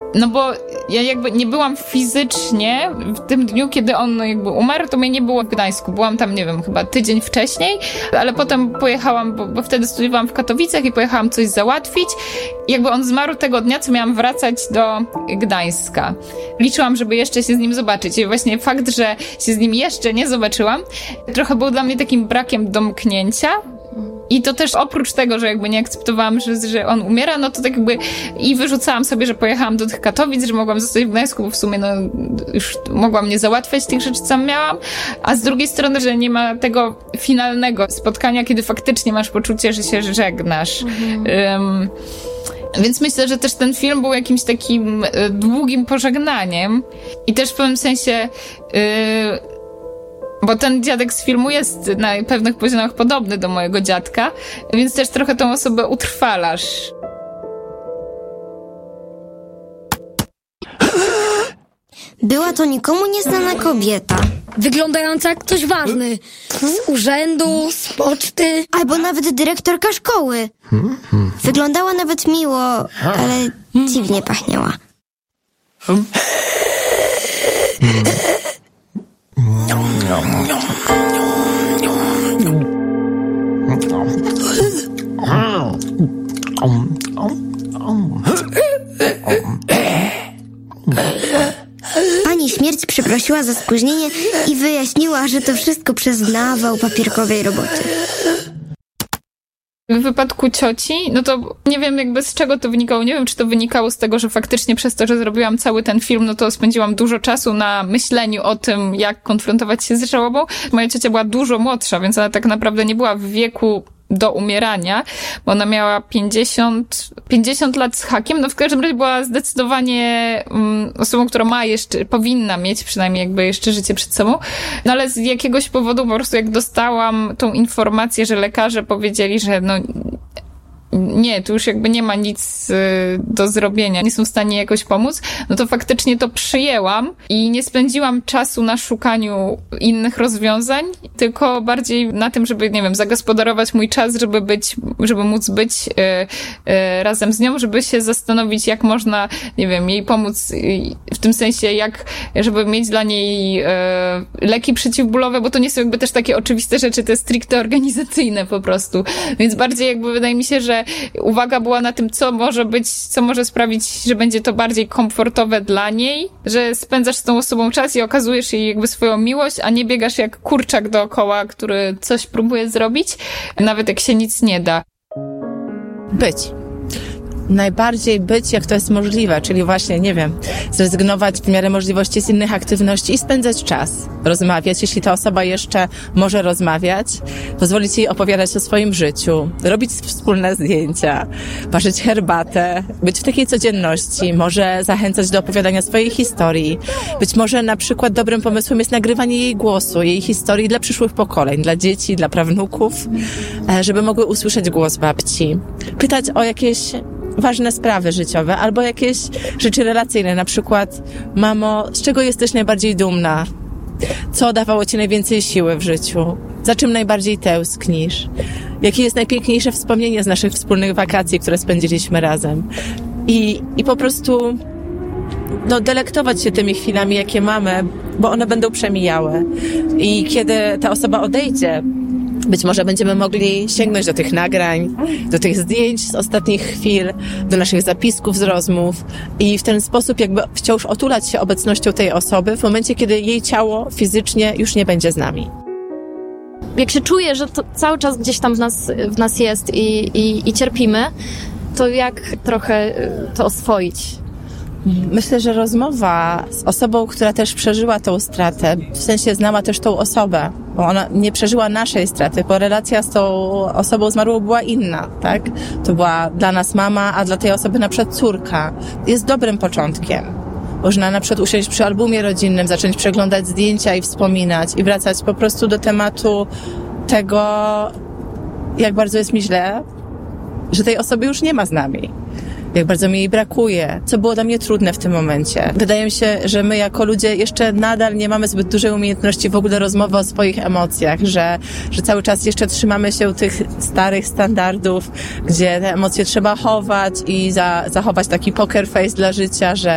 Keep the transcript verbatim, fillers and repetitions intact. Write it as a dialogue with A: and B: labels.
A: No bo ja jakby nie byłam fizycznie w tym dniu, kiedy on jakby umarł, to mnie nie było w Gdańsku. Byłam tam, nie wiem, chyba tydzień wcześniej, ale potem pojechałam, bo, bo wtedy studiowałam w Katowicach i pojechałam coś załatwić. Jakby on zmarł tego dnia, co miałam wracać do Gdańska. Liczyłam, żeby jeszcze się z nim zobaczyć. I właśnie fakt, że się z nim jeszcze nie zobaczyłam, trochę był dla mnie takim brakiem domknięcia. I to też oprócz tego, że jakby nie akceptowałam, że, że on umiera, no to tak jakby i wyrzucałam sobie, że pojechałam do tych Katowic, że mogłam zostać w Gdańsku, bo w sumie no już mogłam nie załatwiać tych rzeczy, co miałam, a z drugiej strony, że nie ma tego finalnego spotkania, kiedy faktycznie masz poczucie, że się żegnasz. Mhm. Um, Więc myślę, że też ten film był jakimś takim y, długim pożegnaniem i też w pewnym sensie y, bo ten dziadek z filmu jest na pewnych poziomach podobny do mojego dziadka, więc też trochę tą osobę utrwalasz.
B: Była to nikomu nieznana kobieta.
C: Wyglądająca jak ktoś ważny. Z urzędu, z poczty.
B: Albo nawet dyrektorka szkoły. Wyglądała nawet miło, ale dziwnie pachniała. Pani śmierć przeprosiła za spóźnienie i wyjaśniła, że to wszystko przez nawał papierkowej roboty.
A: W wypadku cioci, no to nie wiem jakby z czego to wynikało. Nie wiem, czy to wynikało z tego, że faktycznie przez to, że zrobiłam cały ten film, no to spędziłam dużo czasu na myśleniu o tym, jak konfrontować się z żałobą. Moja ciocia była dużo młodsza, więc ona tak naprawdę nie była w wieku do umierania, bo ona miała pięćdziesiąt, pięćdziesiąt lat z hakiem, no w każdym razie była zdecydowanie um, osobą, która ma jeszcze, powinna mieć przynajmniej jakby jeszcze życie przed sobą, no ale z jakiegoś powodu po prostu jak dostałam tą informację, że lekarze powiedzieli, że no nie, tu już jakby nie ma nic y, do zrobienia, nie są w stanie jakoś pomóc, no to faktycznie to przyjęłam i nie spędziłam czasu na szukaniu innych rozwiązań, tylko bardziej na tym, żeby, nie wiem, zagospodarować mój czas, żeby być, żeby móc być y, y, razem z nią, żeby się zastanowić, jak można, nie wiem, jej pomóc y, w tym sensie, jak, żeby mieć dla niej y, leki przeciwbólowe, bo to nie są jakby też takie oczywiste rzeczy, to jest stricte organizacyjne po prostu, więc bardziej jakby wydaje mi się, że uwaga była na tym, co może być, co może sprawić, że będzie to bardziej komfortowe dla niej, że spędzasz z tą osobą czas i okazujesz jej jakby swoją miłość, a nie biegasz jak kurczak dookoła, który coś próbuje zrobić, nawet jak się nic nie da.
D: Być. Najbardziej być, jak to jest możliwe, czyli właśnie, nie wiem, zrezygnować w miarę możliwości z innych aktywności i spędzać czas, rozmawiać, jeśli ta osoba jeszcze może rozmawiać, pozwolić jej opowiadać o swoim życiu, robić wspólne zdjęcia, parzyć herbatę, być w takiej codzienności, może zachęcać do opowiadania swojej historii. Być może na przykład dobrym pomysłem jest nagrywanie jej głosu, jej historii dla przyszłych pokoleń, dla dzieci, dla prawnuków, żeby mogły usłyszeć głos babci. Pytać o jakieś ważne sprawy życiowe albo jakieś rzeczy relacyjne, na przykład mamo, z czego jesteś najbardziej dumna? Co dawało ci najwięcej siły w życiu? Za czym najbardziej tęsknisz? Jakie jest najpiękniejsze wspomnienie z naszych wspólnych wakacji, które spędziliśmy razem? I, i po prostu no, delektować się tymi chwilami, jakie mamy, bo one będą przemijały. I kiedy ta osoba odejdzie, być może będziemy mogli sięgnąć do tych nagrań, do tych zdjęć z ostatnich chwil, do naszych zapisków z rozmów i w ten sposób jakby wciąż otulać się obecnością tej osoby w momencie, kiedy jej ciało fizycznie już nie będzie z nami.
E: Jak się czuje, że to cały czas gdzieś tam w nas, w nas jest i, i, i cierpimy, to jak trochę to oswoić?
D: Myślę, że rozmowa z osobą, która też przeżyła tą stratę, w sensie znała też tą osobę, bo ona nie przeżyła naszej straty, bo relacja z tą osobą zmarłą była inna, tak? To była dla nas mama, a dla tej osoby na przykład córka. Jest dobrym początkiem. Można na przykład usiąść przy albumie rodzinnym, zacząć przeglądać zdjęcia i wspominać i wracać po prostu do tematu tego, jak bardzo jest mi źle, że tej osoby już nie ma z nami. Jak bardzo mi jej brakuje, co było dla mnie trudne w tym momencie. Wydaje mi się, że my jako ludzie jeszcze nadal nie mamy zbyt dużej umiejętności w ogóle rozmowy o swoich emocjach, że, że cały czas jeszcze trzymamy się tych starych standardów, gdzie te emocje trzeba chować i za, zachować taki poker face dla życia, że